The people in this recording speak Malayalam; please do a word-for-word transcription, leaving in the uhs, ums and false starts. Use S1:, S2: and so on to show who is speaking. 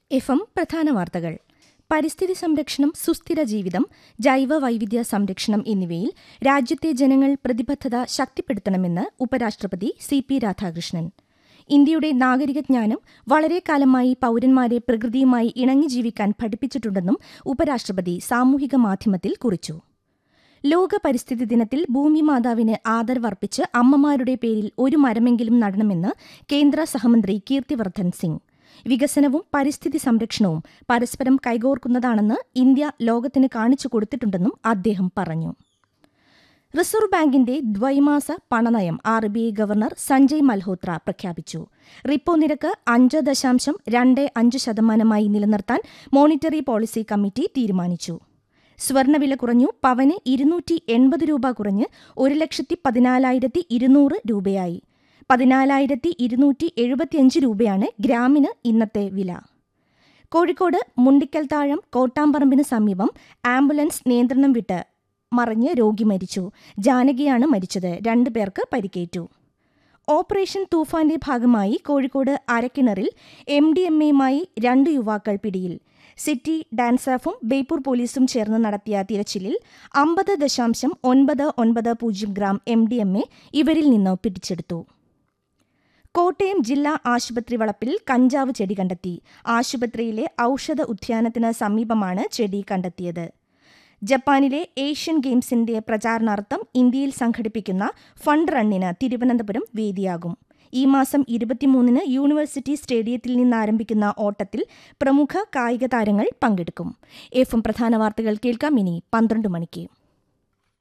S1: എഫ് എം പ്രധാന വാർത്തകൾ. പരിസ്ഥിതി സംരക്ഷണം, സുസ്ഥിര ജീവിതം, ജൈവ വൈവിധ്യ സംരക്ഷണം എന്നിവയിൽ രാജ്യത്തെ ജനങ്ങൾ പ്രതിബദ്ധത ശക്തിപ്പെടുത്തണമെന്ന് ഉപരാഷ്ട്രപതി സി പി രാധാകൃഷ്ണൻ. ഇന്ത്യയുടെ നാഗരികജ്ഞാനം വളരെ കാലമായി പൌരന്മാരെ പ്രകൃതിയുമായി ഇണങ്ങി ജീവിക്കാൻ പഠിപ്പിച്ചിട്ടുണ്ടെന്നും ഉപരാഷ്ട്രപതി സാമൂഹിക മാധ്യമത്തിൽ കുറിച്ചു. ലോക പരിസ്ഥിതി ദിനത്തിൽ ഭൂമി മാതാവിന് ആദരവർപ്പിച്ച് അമ്മമാരുടെ പേരിൽ ഒരു മരമെങ്കിലും നടണമെന്ന് കേന്ദ്ര സഹമന്ത്രി കീർത്തിവർദ്ധൻ സിംഗ്. വികസനവും പരിസ്ഥിതി സംരക്ഷണവും പരസ്പരം കൈകോർക്കുന്നതാണെന്ന് ഇന്ത്യ ലോകത്തിന് കാണിച്ചു കൊടുത്തിട്ടുണ്ടെന്നും അദ്ദേഹം പറഞ്ഞു. റിസർവ് ബാങ്കിന്റെ ദ്വൈമാസ പണനയം R B I governor Sanjay Malhotra പ്രഖ്യാപിച്ചു. റിപ്പോ നിരക്ക് അഞ്ച് ദശാംശം രണ്ട് അഞ്ച് ശതമാനമായി നിലനിർത്താൻ മോണിറ്ററി പോളിസി കമ്മിറ്റി തീരുമാനിച്ചു. സ്വർണ്ണവില കുറഞ്ഞു. പവന് ഇരുന്നൂറ്റി എൺപത് രൂപ കുറഞ്ഞ് ഒരു ലക്ഷത്തി പതിനാലായിരത്തി ഇരുന്നൂറ് രൂപയായി. പതിനാലായിരത്തി ഇരുന്നൂറ്റി എഴുപത്തിയഞ്ച് രൂപയാണ് ഗ്രാമിന് ഇന്നത്തെ വില. കോഴിക്കോട് മുണ്ടിക്കൽത്താഴം കോട്ടാമ്പറമ്പിന് സമീപം ആംബുലൻസ് നിയന്ത്രണം വിട്ട് മറിഞ്ഞ് രോഗി മരിച്ചു. ജാനകിയാണ് മരിച്ചത്. രണ്ടു പേർക്ക് പരിക്കേറ്റു. ഓപ്പറേഷൻ തൂഫാന്റെ ഭാഗമായി കോഴിക്കോട് അരക്കിണറിൽ എം ഡി എം എയുമായി രണ്ട് യുവാക്കൾ പിടിയിൽ. സിറ്റി ഡാൻസാഫും ബേപ്പൂർ പോലീസും ചേർന്ന് നടത്തിയ തിരച്ചിലിൽ അമ്പത് ദശാംശം ഒൻപത് ഒൻപത് പൂജ്യം gram M D M A ഇവരിൽ നിന്ന് പിടിച്ചെടുത്തു. കോട്ടയം ജില്ലാ ആശുപത്രി വളപ്പിൽ കഞ്ചാവ് ചെടി കണ്ടെത്തി. ആശുപത്രിയിലെ ഔഷധ ഉദ്യാനത്തിന് സമീപമാണ് ചെടി കണ്ടെത്തിയത്. ജപ്പാനിലെ ഏഷ്യൻ ഗെയിംസിന്റെ പ്രചാരണാർത്ഥം ഇന്ത്യയിൽ സംഘടിപ്പിക്കുന്ന ഫണ്ട് റണ്ണിന് തിരുവനന്തപുരം വേദിയാകും. ഈ മാസം ഇരുപത്തിമൂന്നിന് യൂണിവേഴ്സിറ്റി സ്റ്റേഡിയത്തിൽ നിന്നാരംഭിക്കുന്ന ഓട്ടത്തിൽ പ്രമുഖ കായിക താരങ്ങൾ പങ്കെടുക്കും. എഫ് എം പ്രധാന വാർത്തകൾ കേൾക്കാം ഇനി പന്ത്രണ്ട് മണിക്ക്.